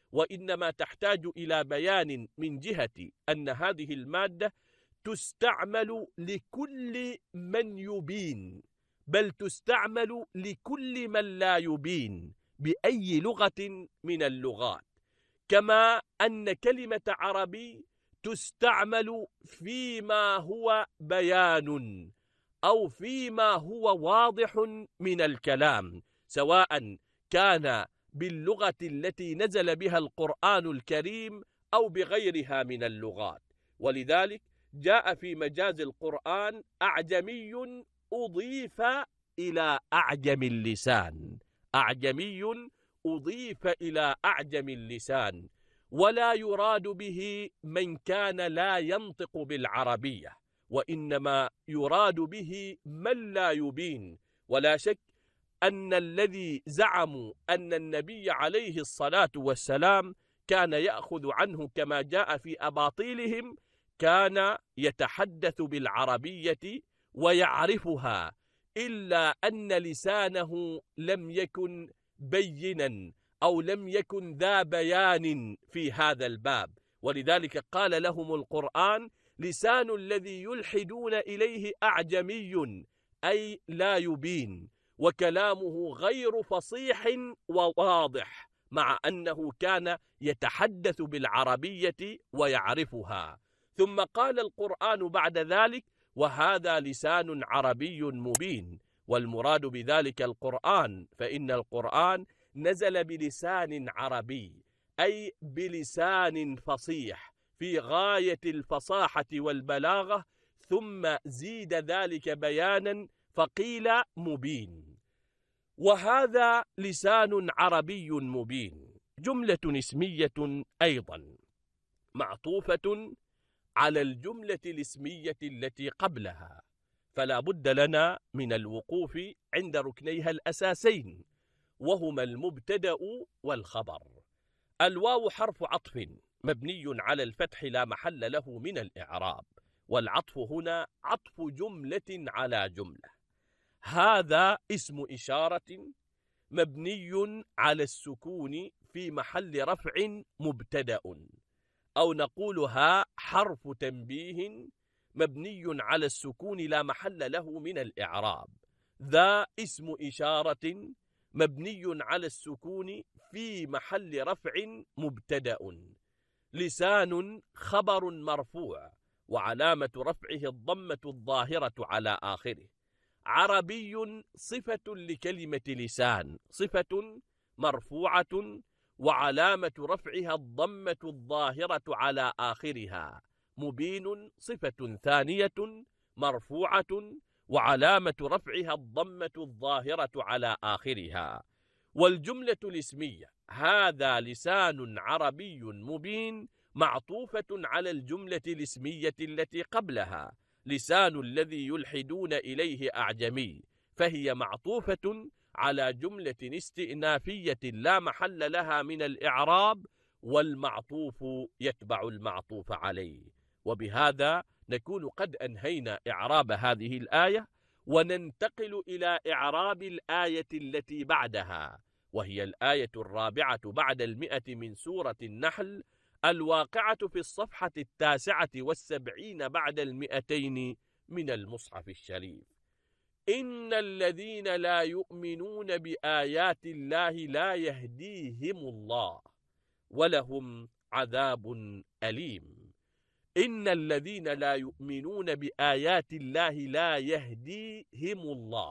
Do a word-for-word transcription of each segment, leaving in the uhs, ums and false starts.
وإنما تحتاج إلى بيان من جهة أن هذه المادة تستعمل لكل من يبين، بل تستعمل لكل من لا يبين بأي لغة من اللغات، كما أن كلمة عربي تستعمل فيما هو بيان أو فيما هو واضح من الكلام، سواء كان باللغة التي نزل بها القرآن الكريم أو بغيرها من اللغات. ولذلك جاء في مجاز القرآن أعجمي أضيف إلى أعجم اللسان، أعجمي أضيف إلى أعجم اللسان، ولا يراد به من كان لا ينطق بالعربية، وإنما يراد به من لا يبين. ولا شك أن الذي زعموا أن النبي عليه الصلاة والسلام كان يأخذ عنه كما جاء في أباطيلهم كان يتحدث بالعربية ويعرفها، إلا أن لسانه لم يكن بينا أو لم يكن ذا بيان في هذا الباب. ولذلك قال لهم القرآن: لسان الذي يلحدون إليه أعجمي، أي لا يبين، وكلامه غير فصيح وواضح، مع أنه كان يتحدث بالعربية ويعرفها. ثم قال القرآن بعد ذلك: وهذا لسان عربي مبين. والمراد بذلك القرآن، فإن القرآن نزل بلسان عربي، أي بلسان فصيح في غاية الفصاحة والبلاغة، ثم زيد ذلك بيانا فقيل مبين. وهذا لسان عربي مبين جملة اسمية أيضا معطوفة على الجملة الاسمية التي قبلها، فلا بد لنا من الوقوف عند ركنيها الأساسين، وهما المبتدأ والخبر. الواو حرف عطف مبني على الفتح لا محل له من الإعراب، والعطف هنا عطف جملة على جملة. هذا اسم إشارة مبني على السكون في محل رفع مبتدأ، أو نقولها حرف تنبيه مبني على السكون لا محل له من الإعراب. ذا اسم إشارة مبني على السكون في محل رفع مبتدأ. لسان خبر مرفوع وعلامة رفعه الضمة الظاهرة على آخره. عربي صفة لكلمة لسان، صفة مرفوعة وعلامة رفعها الضمة الظاهرة على آخرها. مبين صفة ثانية مرفوعة وعلامة رفعها الضمة الظاهرة على آخرها. والجملة الاسمية هذا لسان عربي مبين معطوفة على الجملة الاسمية التي قبلها لسان الذي يلحدون إليه أعجمي، فهي معطوفة على جملة استئنافية لا محل لها من الإعراب، والمعطوف يتبع المعطوف عليه. وبهذا نكون قد أنهينا إعراب هذه الآية، وننتقل إلى إعراب الآية التي بعدها، وهي الآية الرابعة بعد المئة من سورة النحل، الواقعة في الصفحة التاسعة والسبعين بعد المئتين من المصحف الشريف. إن الذين لا يؤمنون بآيات الله لا يهديهم الله ولهم عذاب أليم. إن الذين لا يؤمنون بآيات الله لا يهديهم الله،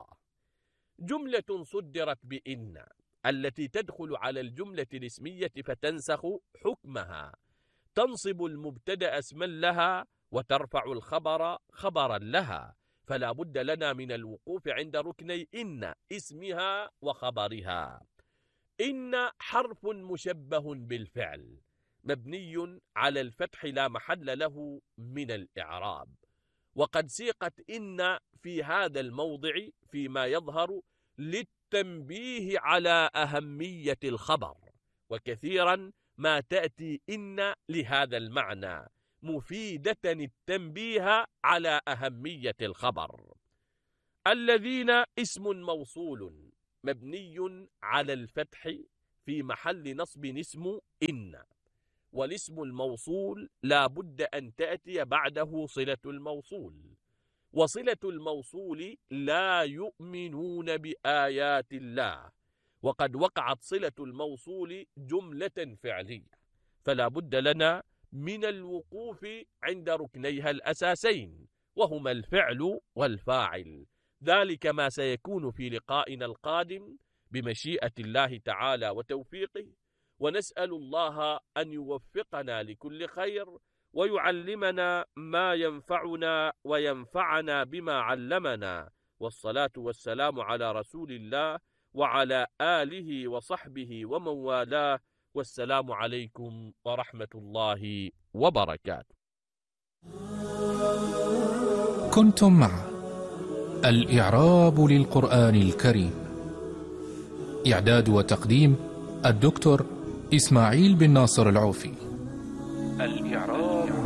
جملة صدرت بإن التي تدخل على الجملة الاسمية فتنسخ حكمها، تنصب المبتدأ اسما لها وترفع الخبر خبرا لها. فلا بد لنا من الوقوف عند ركني إن اسمها وخبرها. إن حرف مشبه بالفعل مبني على الفتح لا محل له من الإعراب، وقد سيقت إن في هذا الموضع فيما يظهر للتنبيه على أهمية الخبر، وكثيرا ما تأتي إن لهذا المعنى مفيدة التنبيه على أهمية الخبر. الذين اسم موصول مبني على الفتح في محل نصب اسم إن، والاسم الموصول لا بد أن تأتي بعده صلة الموصول، وصلة الموصول لا يؤمنون بآيات الله، وقد وقعت صلة الموصول جملة فعلية، فلا بد لنا من الوقوف عند ركنيها الأساسين وهما الفعل والفاعل. ذلك ما سيكون في لقائنا القادم بمشيئة الله تعالى وتوفيقه، ونسأل الله أن يوفقنا لكل خير ويعلمنا ما ينفعنا وينفعنا بما علمنا، والصلاة والسلام على رسول الله وعلى آله وصحبه ومن والاه، والسلام عليكم ورحمة الله وبركاته. كنتم مع الإعراب للقرآن الكريم، إعداد وتقديم الدكتور إسماعيل بن ناصر العوفي. الإعراب